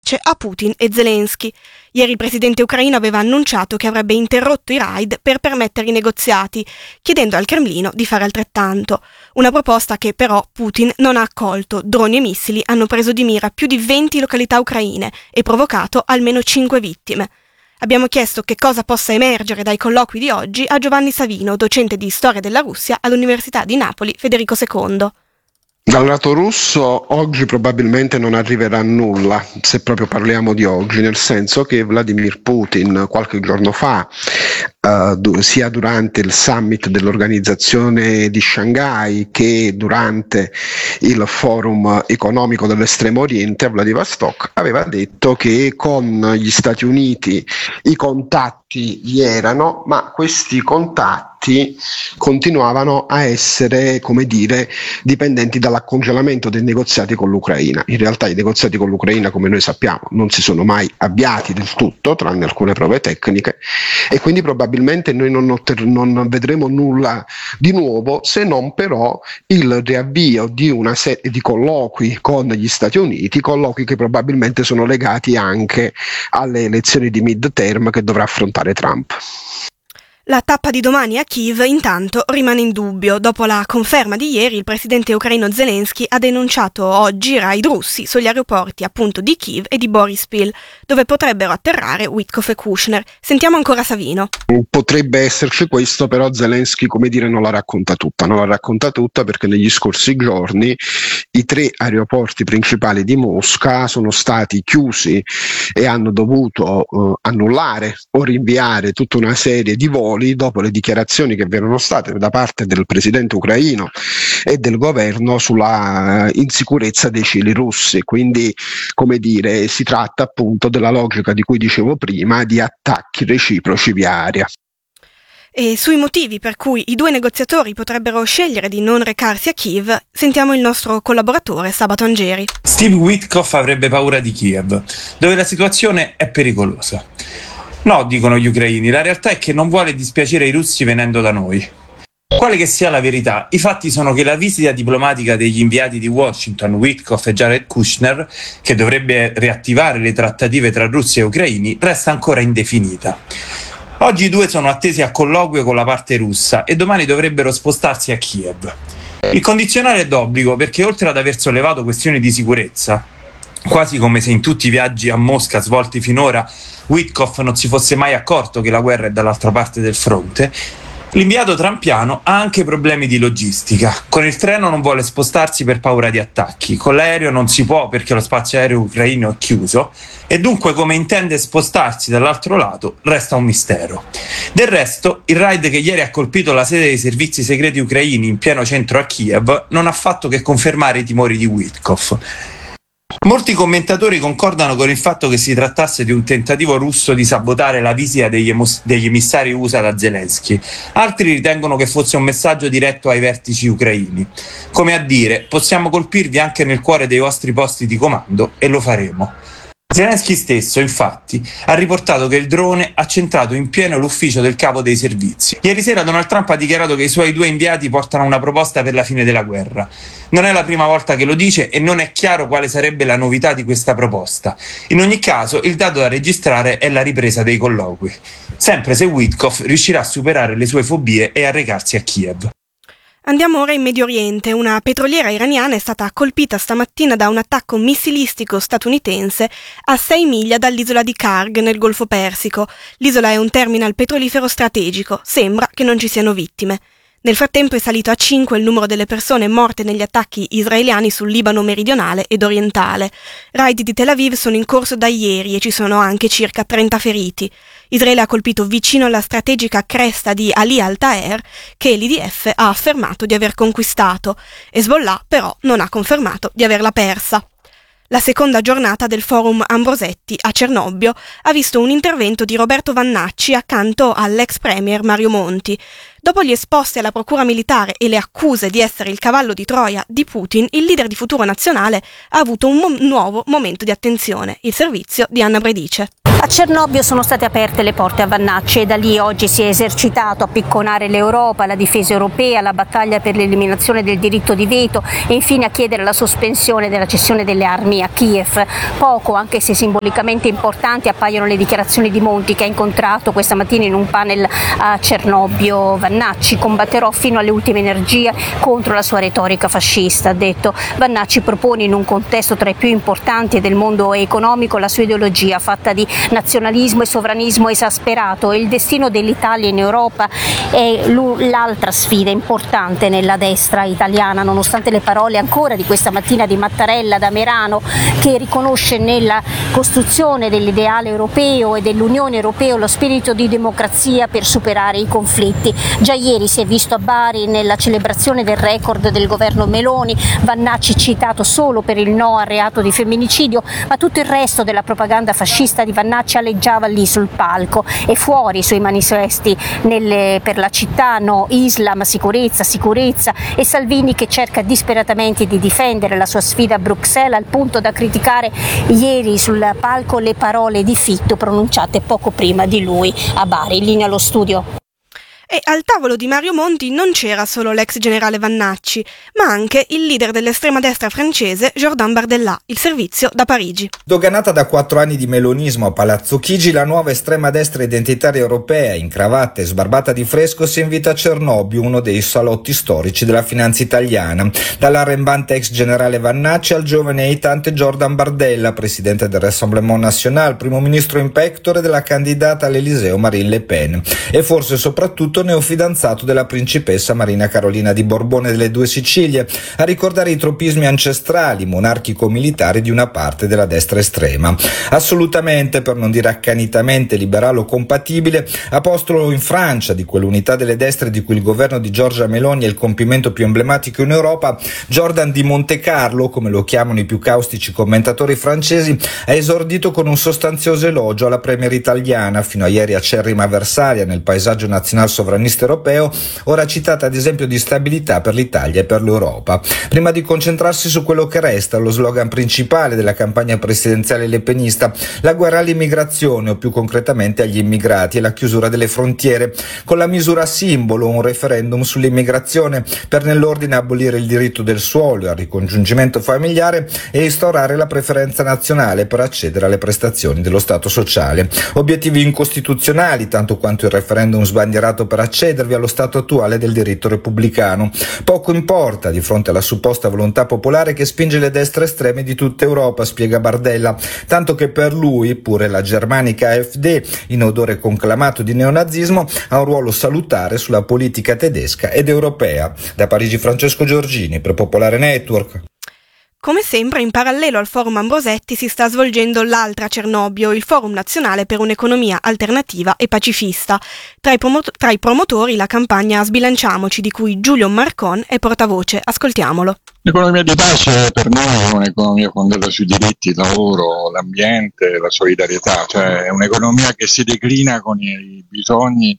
pace a Putin e Zelensky. Ieri il presidente ucraino aveva annunciato che avrebbe interrotto i raid per permettere i negoziati, chiedendo al Cremlino di fare altrettanto. Una proposta che però Putin non ha accolto. Droni e missili hanno preso di mira più di 20 località ucraine e provocato almeno 5 vittime. Abbiamo chiesto che cosa possa emergere dai colloqui di oggi a Giovanni Savino, docente di storia della Russia all'Università di Napoli Federico II. Dal lato russo oggi probabilmente non arriverà nulla, se proprio parliamo di oggi, nel senso che Vladimir Putin qualche giorno fa, sia durante il summit dell'organizzazione di Shanghai che durante il forum economico dell'Estremo Oriente a Vladivostok, aveva detto che con gli Stati Uniti i contatti vi erano, ma questi contatti continuavano a essere, come dire, dipendenti dall'accongelamento dei negoziati con l'Ucraina. In realtà i negoziati con l'Ucraina, come noi sappiamo, non si sono mai avviati del tutto, tranne alcune prove tecniche, e quindi probabilmente noi non vedremo nulla di nuovo, se non però il riavvio di una serie di colloqui con gli Stati Uniti, colloqui che probabilmente sono legati anche alle elezioni di mid-term che dovrà affrontare Trump. La tappa di domani a Kiev intanto rimane in dubbio. Dopo la conferma di ieri, il presidente ucraino Zelensky ha denunciato oggi raid russi sugli aeroporti appunto di Kiev e di Boryspil, dove potrebbero atterrare Witkoff e Kushner. Sentiamo ancora Savino. Potrebbe esserci questo, però Zelensky, come dire, non la racconta tutta perché negli scorsi giorni i 3 aeroporti principali di Mosca sono stati chiusi e hanno dovuto annullare o rinviare tutta una serie di voli dopo le dichiarazioni che vi erano state da parte del presidente ucraino e del governo sulla insicurezza dei cieli russi. Quindi, come dire, si tratta appunto della logica di cui dicevo prima, di attacchi reciproci via aria. E sui motivi per cui i 2 negoziatori potrebbero scegliere di non recarsi a Kiev, sentiamo il nostro collaboratore Sabato Angeri. Steve Witkoff avrebbe paura di Kiev, dove la situazione è pericolosa. No, dicono gli ucraini, la realtà è che non vuole dispiacere i russi venendo da noi. Quale che sia la verità, i fatti sono che la visita diplomatica degli inviati di Washington, Witkoff e Jared Kushner, che dovrebbe riattivare le trattative tra russi e ucraini, resta ancora indefinita. Oggi i 2 sono attesi a colloquio con la parte russa e domani dovrebbero spostarsi a Kiev. Il condizionale è d'obbligo perché, oltre ad aver sollevato questioni di sicurezza, quasi come se in tutti i viaggi a Mosca svolti finora Witkoff non si fosse mai accorto che la guerra è dall'altra parte del fronte, l'inviato trumpiano ha anche problemi di logistica. Con il treno non vuole spostarsi per paura di attacchi, con l'aereo non si può perché lo spazio aereo ucraino è chiuso e dunque come intende spostarsi dall'altro lato resta un mistero. Del resto, il raid che ieri ha colpito la sede dei servizi segreti ucraini in pieno centro a Kiev non ha fatto che confermare i timori di Witkoff. Molti commentatori concordano con il fatto che si trattasse di un tentativo russo di sabotare la visita degli emissari USA da Zelensky. Altri ritengono che fosse un messaggio diretto ai vertici ucraini, come a dire: possiamo colpirvi anche nel cuore dei vostri posti di comando e lo faremo. Zelensky stesso, infatti, ha riportato che il drone ha centrato in pieno l'ufficio del capo dei servizi. Ieri sera Donald Trump ha dichiarato che i suoi 2 inviati portano una proposta per la fine della guerra. Non è la prima volta che lo dice e non è chiaro quale sarebbe la novità di questa proposta. In ogni caso, il dato da registrare è la ripresa dei colloqui, sempre se Witkoff riuscirà a superare le sue fobie e a recarsi a Kiev. Andiamo ora in Medio Oriente. Una petroliera iraniana è stata colpita stamattina da un attacco missilistico statunitense a 6 miglia dall'isola di Karg nel Golfo Persico. L'isola è un terminal petrolifero strategico. Sembra che non ci siano vittime. Nel frattempo è salito a 5 il numero delle persone morte negli attacchi israeliani sul Libano meridionale ed orientale. Raid di Tel Aviv sono in corso da ieri e ci sono anche circa 30 feriti. Israele ha colpito vicino alla strategica cresta di Ali al-Taher, che l'IDF ha affermato di aver conquistato. Hezbollah però non ha confermato di averla persa. La seconda giornata del forum Ambrosetti a Cernobbio ha visto un intervento di Roberto Vannacci accanto all'ex premier Mario Monti. Dopo gli esposti alla procura militare e le accuse di essere il cavallo di Troia di Putin, il leader di Futuro Nazionale ha avuto un nuovo momento di attenzione, il servizio di Anna Bredice. A Cernobbio sono state aperte le porte a Vannacci e da lì oggi si è esercitato a picconare l'Europa, la difesa europea, la battaglia per l'eliminazione del diritto di veto e infine a chiedere la sospensione della cessione delle armi a Kiev. Poco, anche se simbolicamente importanti, appaiono le dichiarazioni di Monti, che ha incontrato questa mattina in un panel a Cernobbio Vannacci. Combatterò fino alle ultime energie contro la sua retorica fascista, ha detto. Vannacci propone in un contesto tra i più importanti del mondo economico la sua ideologia fatta di nazionalismo e sovranismo esasperato. Il destino dell'Italia in Europa è l'altra sfida importante nella destra italiana, nonostante le parole ancora di questa mattina di Mattarella da Merano, che riconosce nella costruzione dell'ideale europeo e dell'Unione Europea lo spirito di democrazia per superare i conflitti. Già ieri si è visto a Bari nella celebrazione del record del governo Meloni, Vannacci citato solo per il no al reato di femminicidio, ma tutto il resto della propaganda fascista di Vannacci alleggiava lì sul palco e fuori sui manifesti per la città, no Islam, sicurezza, sicurezza, e Salvini che cerca disperatamente di difendere la sua sfida a Bruxelles al punto da criticare ieri sul palco le parole di Fitto pronunciate poco prima di lui a Bari. In linea allo studio. E al tavolo di Mario Monti non c'era solo l'ex generale Vannacci, ma anche il leader dell'estrema destra francese Jordan Bardella, il servizio da Parigi. Doganata da 4 anni di melonismo a Palazzo Chigi, la nuova estrema destra identitaria europea, in cravatta e sbarbata di fresco, si invita a Cernobbio, uno dei salotti storici della finanza italiana. Dall'arrembante ex generale Vannacci al giovane e aitante Jordan Bardella, presidente del Rassemblement National, primo ministro in pectore della candidata all'Eliseo Marine Le Pen, e forse soprattutto neofidanzato della principessa Marina Carolina di Borbone delle Due Sicilie, a ricordare i tropismi ancestrali monarchico-militari di una parte della destra estrema. Assolutamente, per non dire accanitamente liberalo compatibile, apostolo in Francia di quell'unità delle destre di cui il governo di Giorgia Meloni è il compimento più emblematico in Europa, Jordan di Montecarlo, come lo chiamano i più caustici commentatori francesi, ha esordito con un sostanzioso elogio alla premier italiana, fino a ieri acerrima avversaria nel paesaggio nazionale sovranista europeo, ora citata ad esempio di stabilità per l'Italia e per l'Europa, prima di concentrarsi su quello che resta lo slogan principale della campagna presidenziale lepenista: la guerra all'immigrazione, o più concretamente agli immigrati, e la chiusura delle frontiere, con la misura simbolo un referendum sull'immigrazione per nell'ordine abolire il diritto del suolo e al ricongiungimento familiare e instaurare la preferenza nazionale per accedere alle prestazioni dello Stato sociale. Obiettivi incostituzionali tanto quanto il referendum sbandierato per accedervi allo stato attuale del diritto repubblicano. Poco importa di fronte alla supposta volontà popolare che spinge le destre estreme di tutta Europa, spiega Bardella, tanto che per lui pure la germanica AfD, in odore conclamato di neonazismo, ha un ruolo salutare sulla politica tedesca ed europea. Da Parigi Francesco Giorgini per Popolare Network. Come sempre, in parallelo al forum Ambrosetti si sta svolgendo l'altra Cernobbio, il Forum Nazionale per un'economia alternativa e pacifista. Tra i promotori la campagna Sbilanciamoci, di cui Giulio Marcon è portavoce. Ascoltiamolo. L'economia di pace per noi è un'economia fondata sui diritti, il lavoro, l'ambiente, la solidarietà, cioè è un'economia che si declina con i bisogni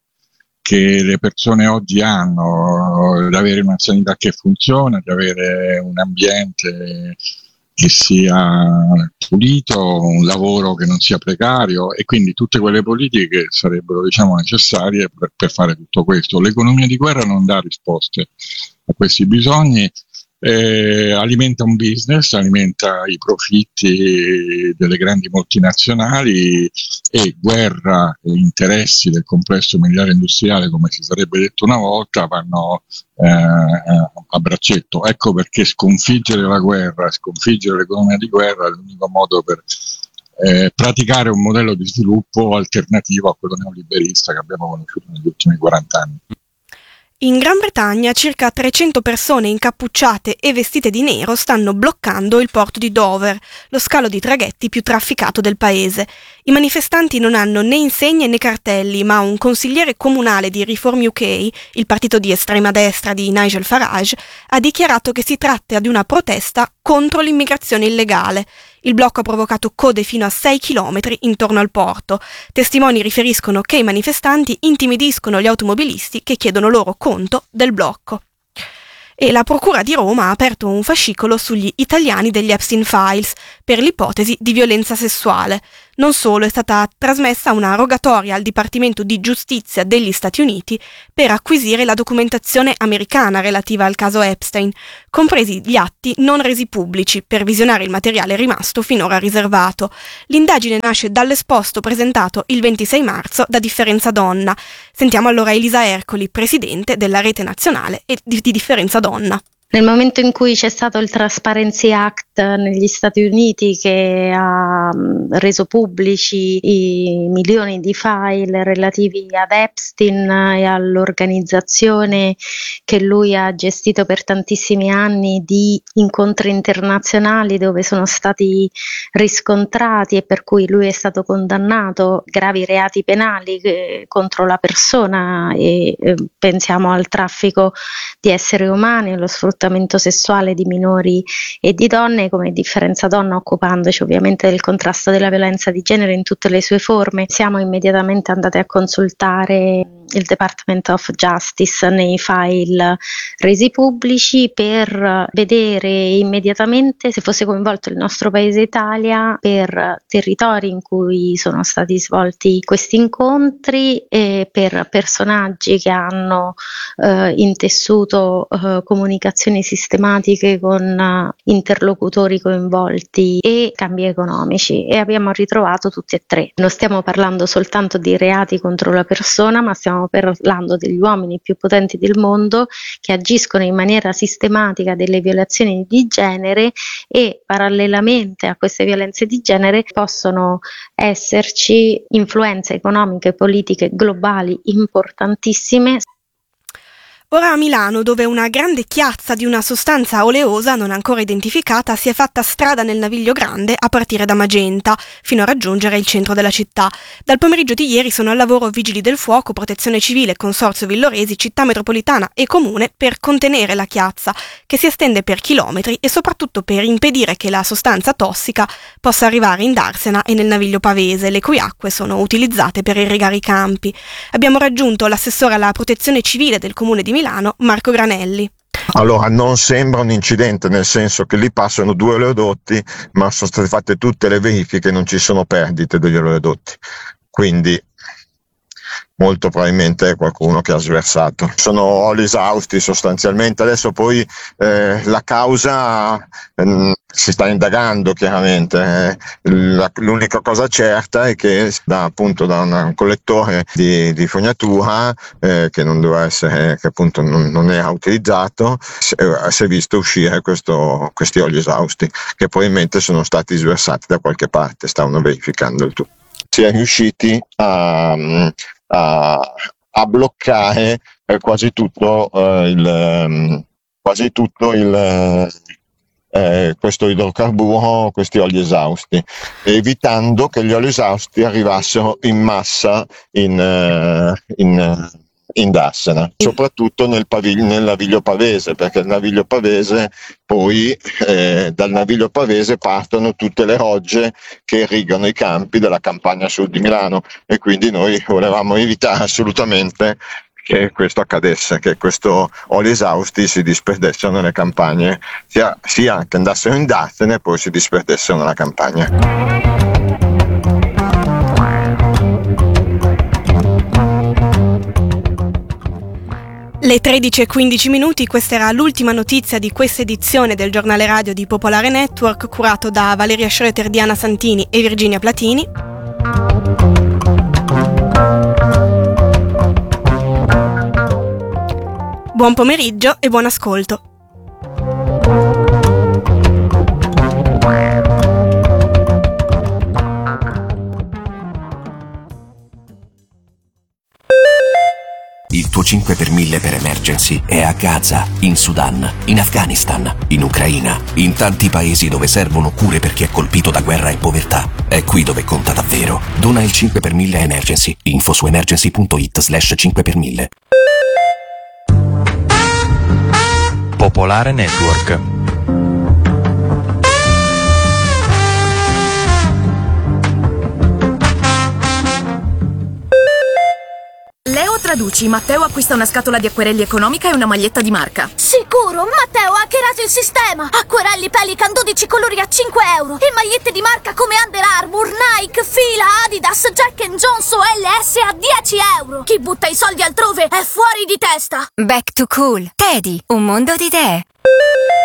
che le persone oggi hanno, di avere una sanità che funziona, di avere un ambiente che sia pulito, un lavoro che non sia precario, e quindi tutte quelle politiche che sarebbero, necessarie per fare tutto questo. L'economia di guerra non dà risposte a questi bisogni. Alimenta un business, alimenta i profitti delle grandi multinazionali, e guerra e interessi del complesso militare industriale, come si sarebbe detto una volta, vanno a braccetto. Ecco perché sconfiggere la guerra, sconfiggere l'economia di guerra è l'unico modo per praticare un modello di sviluppo alternativo a quello neoliberista che abbiamo conosciuto negli ultimi 40 anni. In Gran Bretagna circa 300 persone incappucciate e vestite di nero stanno bloccando il porto di Dover, lo scalo di traghetti più trafficato del paese. I manifestanti non hanno né insegne né cartelli, ma un consigliere comunale di Reform UK, il partito di estrema destra di Nigel Farage, ha dichiarato che si tratta di una protesta contro l'immigrazione illegale. Il blocco ha provocato code fino a 6 chilometri intorno al porto. Testimoni riferiscono che i manifestanti intimidiscono gli automobilisti che chiedono loro conto del blocco. E la Procura di Roma ha aperto un fascicolo sugli italiani degli Epstein Files per l'ipotesi di violenza sessuale. Non solo, è stata trasmessa una rogatoria al Dipartimento di Giustizia degli Stati Uniti per acquisire la documentazione americana relativa al caso Epstein, compresi gli atti non resi pubblici per visionare il materiale rimasto finora riservato. L'indagine nasce dall'esposto presentato il 26 marzo da Differenza Donna. Sentiamo allora Elisa Ercoli, presidente della Rete Nazionale di Differenza Donna. Nel momento in cui c'è stato il Transparency Act negli Stati Uniti che ha reso pubblici i milioni di file relativi ad Epstein e all'organizzazione che lui ha gestito per tantissimi anni di incontri internazionali dove sono stati riscontrati e per cui lui è stato condannato gravi reati penali contro la persona e pensiamo al traffico di esseri umani, allo sfruttamento sessuale di minori e di donne. Come Differenza Donna, occupandoci ovviamente del contrasto della violenza di genere in tutte le sue forme, siamo immediatamente andati a consultare il Department of Justice nei file resi pubblici per vedere immediatamente se fosse coinvolto il nostro paese Italia per territori in cui sono stati svolti questi incontri e per personaggi che hanno intessuto comunicazioni sistematiche con interlocutori coinvolti e cambi economici, e abbiamo ritrovato tutti e tre. Non stiamo parlando soltanto di reati contro la persona, ma stiamo parlando degli uomini più potenti del mondo che agiscono in maniera sistematica delle violazioni di genere, e parallelamente a queste violenze di genere possono esserci influenze economiche e politiche globali importantissime. Ora a Milano, dove una grande chiazza di una sostanza oleosa non ancora identificata si è fatta strada nel Naviglio Grande a partire da Magenta, fino a raggiungere il centro della città. Dal pomeriggio di ieri sono al lavoro Vigili del Fuoco, Protezione Civile, Consorzio Villoresi, Città Metropolitana e Comune per contenere la chiazza, che si estende per chilometri, e soprattutto per impedire che la sostanza tossica possa arrivare in Darsena e nel Naviglio Pavese, le cui acque sono utilizzate per irrigare i campi. Abbiamo raggiunto l'assessore alla Protezione Civile del Comune di Milano, Marco Granelli. Allora, non sembra un incidente, nel senso che lì passano 2 oleodotti, ma sono state fatte tutte le verifiche e non ci sono perdite degli oleodotti, quindi molto probabilmente è qualcuno che ha sversato. Sono oli esausti sostanzialmente. Adesso poi la causa si sta indagando chiaramente. L'unica cosa certa è che da un collettore di fognatura che non doveva essere, che appunto non era utilizzato, si è visto uscire questi oli esausti che probabilmente sono stati sversati da qualche parte. Stavano verificando il tutto. Si è riusciti a bloccare quasi tutto questo idrocarburo, questi oli esausti, evitando che gli oli esausti arrivassero in massa in Darsena, soprattutto nel Naviglio Pavese, perché il Naviglio Pavese poi dal Naviglio Pavese partono tutte le rogge che irrigano i campi della campagna sud di Milano, e quindi noi volevamo evitare assolutamente che questo accadesse, che questo oli esausti si disperdessero nelle campagne, sia che andassero in Darsena e poi si disperdessero nella campagna. Le 13:15, questa era l'ultima notizia di questa edizione del giornale radio di Popolare Network, curato da Valeria Schroeter, Diana Santini e Virginia Platini. Buon pomeriggio e buon ascolto. Il tuo 5 per 1000 per emergency è a Gaza, in Sudan, in Afghanistan, in Ucraina, in tanti paesi dove servono cure per chi è colpito da guerra e povertà. È qui dove conta davvero. Dona il 5 per 1000 emergency. Info su emergency.it/5 per 1000. Popolare Network. traduci, Matteo acquista una scatola di acquerelli economica e una maglietta di marca. Sicuro, Matteo ha hackerato il sistema. Acquerelli Pelican 12 colori a 5 euro e magliette di marca come Under Armour, Nike, Fila, Adidas, Jack & Jones o LS a 10 euro. Chi butta i soldi altrove è fuori di testa. Back to Cool. Teddy, un mondo di idee.